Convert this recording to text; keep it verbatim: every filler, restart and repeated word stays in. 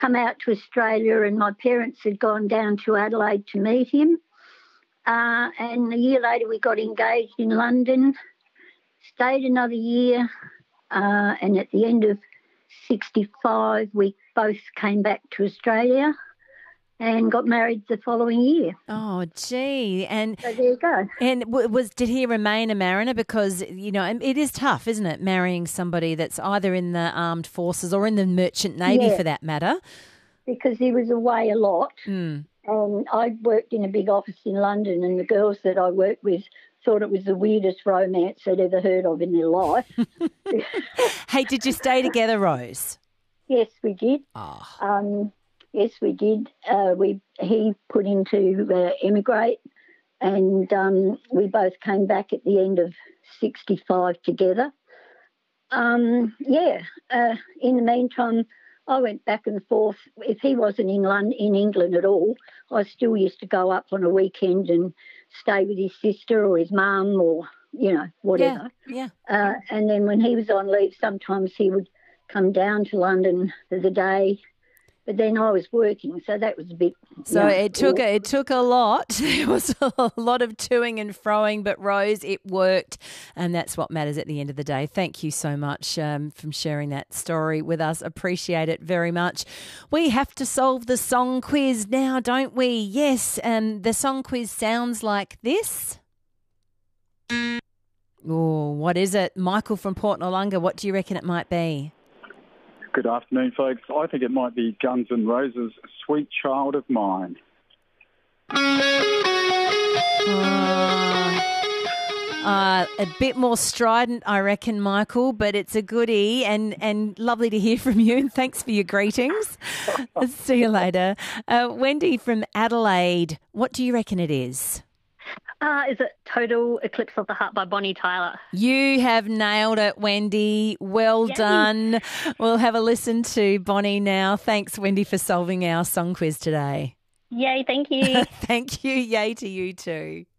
come out to Australia, and my parents had gone down to Adelaide to meet him. Uh, and a year later we got engaged in London, stayed another year, uh, and at the end of sixty-five we both came back to Australia and got married the following year. Oh, gee. And so there you go. And w- was did he remain a mariner? Because, you know, it is tough, isn't it, marrying somebody that's either in the armed forces or in the merchant navy, Yeah, for that matter. Because he was away a lot. Mm. And I worked in a big office in London, and the girls that I worked with thought it was the weirdest romance they'd ever heard of in their life. Hey, did you stay together, Rose? Yes, we did. Oh. Um, yes, we did. Uh, we he put in to uh, emigrate, and um, we both came back at the end of sixty-five together. Um, yeah. Uh, in the meantime, I went back and forth. If he wasn't in London, in England at all, I still used to go up on a weekend and stay with his sister or his mum or, you know, whatever. Yeah, yeah. Uh, and then when he was on leave, sometimes he would come down to London for the day. But then I was working, so that was a bit. So you know, it took a, it took a lot. It was a lot of toing and froing, but Rose, it worked, and that's what matters at the end of the day. Thank you so much um, for sharing that story with us. Appreciate it very much. We have to solve the song quiz now, don't we? Yes, um, the song quiz sounds like this. Oh, what is it? Michael from Port Noarlunga, what do you reckon it might be? Good afternoon, folks. I think it might be Guns N' Roses' Sweet Child of Mine. Oh. Uh, a bit more strident, I reckon, Michael, but it's a goodie, and, and lovely to hear from you, and thanks for your greetings. See you later. Uh, Wendy from Adelaide, what do you reckon it is? Uh, is it Total Eclipse of the Heart by Bonnie Tyler? You have nailed it, Wendy. Well Yay. done. We'll have a listen to Bonnie now. Thanks, Wendy, for solving our song quiz today. Yay, thank you. Thank you. Yay to you too.